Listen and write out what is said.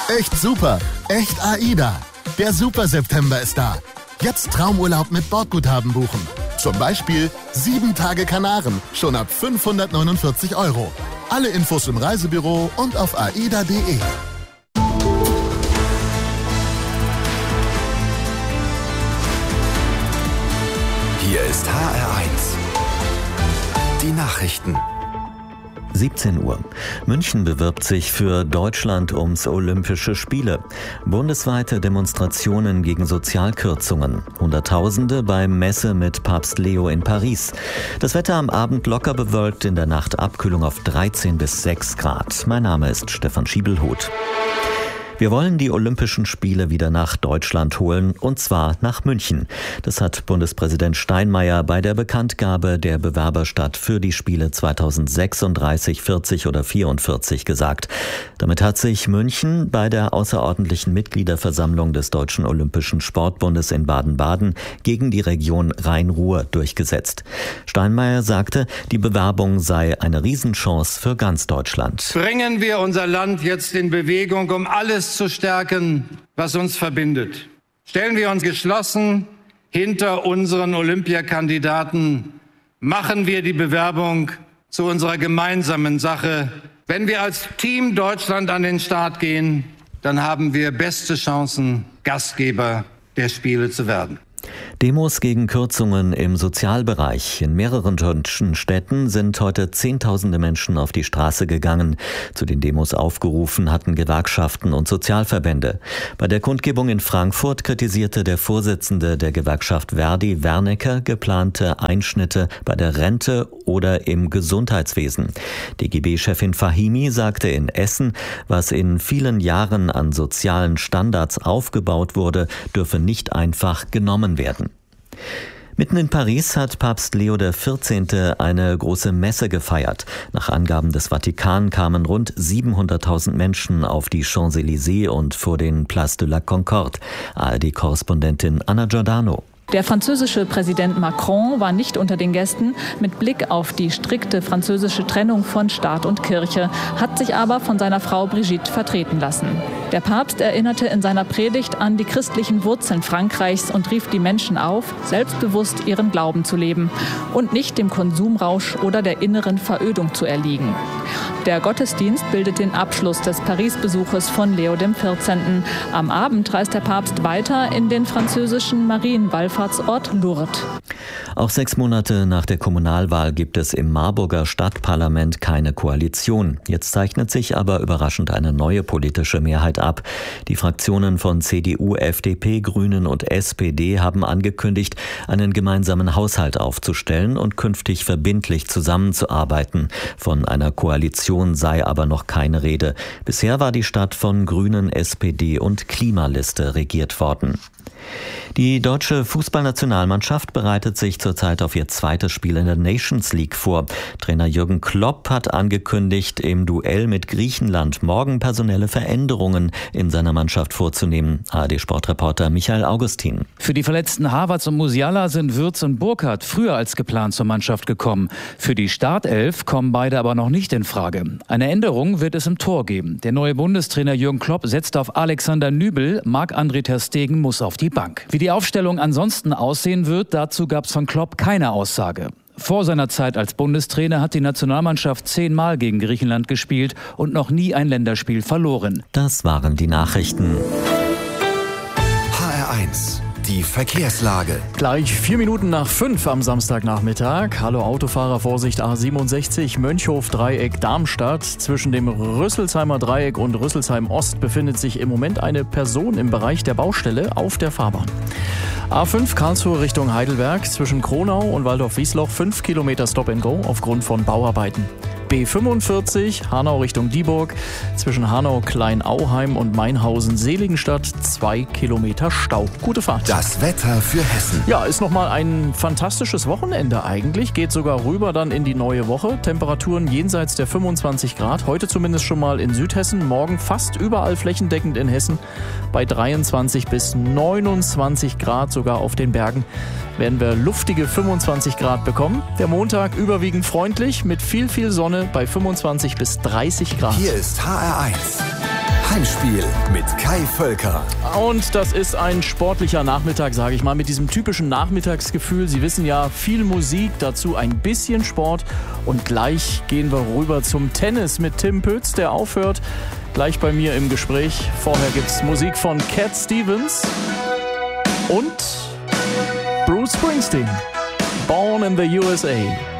Echt super, echt AIDA. Der Super September ist da. Jetzt Traumurlaub mit Bordguthaben buchen. Zum Beispiel 7 Tage Kanaren, schon ab 549 €. Alle Infos im Reisebüro und auf aida.de. Hier ist HR1. Die Nachrichten. 17 Uhr. München bewirbt sich für Deutschland ums Olympische Spiele. Bundesweite Demonstrationen gegen Sozialkürzungen. Hunderttausende beim Messe mit Papst Leo in Paris. Das Wetter am Abend locker bewölkt, in der Nacht Abkühlung auf 13 bis 6 Grad. Mein Name ist Stefan Schiebelhuth. Wir wollen die Olympischen Spiele wieder nach Deutschland holen, und zwar nach München. Das hat Bundespräsident Steinmeier bei der Bekanntgabe der Bewerberstadt für die Spiele 2036, 40 oder 44 gesagt. Damit hat sich München bei der außerordentlichen Mitgliederversammlung des Deutschen Olympischen Sportbundes in Baden-Baden gegen die Region Rhein-Ruhr durchgesetzt. Steinmeier sagte, die Bewerbung sei eine Riesenchance für ganz Deutschland. Bringen wir unser Land jetzt in Bewegung, um alles zu stärken, was uns verbindet. Stellen wir uns geschlossen hinter unseren Olympiakandidaten. Machen wir die Bewerbung zu unserer gemeinsamen Sache. Wenn wir als Team Deutschland an den Start gehen, dann haben wir beste Chancen, Gastgeber der Spiele zu werden. Demos gegen Kürzungen im Sozialbereich. In mehreren deutschen Städten sind heute Zehntausende Menschen auf die Straße gegangen. Zu den Demos aufgerufen hatten Gewerkschaften und Sozialverbände. Bei der Kundgebung in Frankfurt kritisierte der Vorsitzende der Gewerkschaft Verdi, Wernicke, geplante Einschnitte bei der Rente oder im Gesundheitswesen. DGB-Chefin Fahimi sagte in Essen, was in vielen Jahren an sozialen Standards aufgebaut wurde, dürfe nicht einfach genommen werden. Mitten in Paris hat Papst Leo XIV. Eine große Messe gefeiert. Nach Angaben des Vatikan kamen rund 700.000 Menschen auf die Champs-Élysées und vor den Place de la Concorde. ARD-Korrespondentin Anna Giordano. Der französische Präsident Macron war nicht unter den Gästen. Mit Blick auf die strikte französische Trennung von Staat und Kirche, hat sich aber von seiner Frau Brigitte vertreten lassen. Der Papst erinnerte in seiner Predigt an die christlichen Wurzeln Frankreichs und rief die Menschen auf, selbstbewusst ihren Glauben zu leben und nicht dem Konsumrausch oder der inneren Verödung zu erliegen. Der Gottesdienst bildet den Abschluss des Paris-Besuches von Leo XIV. Am Abend reist der Papst weiter in den französischen Marienwallfahrtsort Lourdes. Auch 6 Monate nach der Kommunalwahl gibt es im Marburger Stadtparlament keine Koalition. Jetzt zeichnet sich aber überraschend eine neue politische Mehrheit ab. Die Fraktionen von CDU, FDP, Grünen und SPD haben angekündigt, einen gemeinsamen Haushalt aufzustellen und künftig verbindlich zusammenzuarbeiten. Von einer Koalition sei aber noch keine Rede. Bisher war die Stadt von Grünen, SPD und Klimaliste regiert worden. Die deutsche Fußballnationalmannschaft bereitet sich zurzeit auf ihr zweites Spiel in der Nations League vor. Trainer Jürgen Klopp hat angekündigt, im Duell mit Griechenland morgen personelle Veränderungen in seiner Mannschaft vorzunehmen. ARD-Sportreporter Michael Augustin. Für die verletzten Havertz und Musiala sind Wirtz und Burkhardt früher als geplant zur Mannschaft gekommen. Für die Startelf kommen beide aber noch nicht in Frage. Eine Änderung wird es im Tor geben. Der neue Bundestrainer Jürgen Klopp setzt auf Alexander Nübel, Marc-André ter Stegen muss auf die Bank. Wie die Aufstellung ansonsten aussehen wird, dazu gab es von Klopp keine Aussage. Vor seiner Zeit als Bundestrainer hat die Nationalmannschaft 10-mal gegen Griechenland gespielt und noch nie ein Länderspiel verloren. Das waren die Nachrichten. HR1, die Verkehrslage. Gleich 4 Minuten nach 5 am Samstagnachmittag. Hallo Autofahrer, Vorsicht A67, Mönchhof-Dreieck Darmstadt. Zwischen dem Rüsselsheimer Dreieck und Rüsselsheim Ost befindet sich im Moment eine Person im Bereich der Baustelle auf der Fahrbahn. A5 Karlsruhe Richtung Heidelberg, zwischen Kronau und Waldorf-Wiesloch 5 Kilometer Stop-and-Go aufgrund von Bauarbeiten. B45 Hanau Richtung Dieburg, zwischen Hanau-Kleinauheim und Mainhausen-Seligenstadt 2 Kilometer Stau. Gute Fahrt. Das Wetter für Hessen. Ja, ist nochmal ein fantastisches Wochenende eigentlich. Geht sogar rüber dann in die neue Woche. Temperaturen jenseits der 25 Grad. Heute zumindest schon mal in Südhessen. Morgen fast überall flächendeckend in Hessen. Bei 23 bis 29 Grad sogar auf den Bergen werden wir luftige 25 Grad bekommen. Der Montag überwiegend freundlich mit viel Sonne bei 25 bis 30 Grad. Hier ist HR1. Heimspiel mit Kai Völker. Und das ist ein sportlicher Nachmittag, sage ich mal, mit diesem typischen Nachmittagsgefühl. Sie wissen ja, viel Musik, dazu ein bisschen Sport. Und gleich gehen wir rüber zum Tennis mit Tim Pütz, der aufhört. Gleich bei mir im Gespräch. Vorher gibt's Musik von Cat Stevens und Bruce Springsteen. Born in the USA.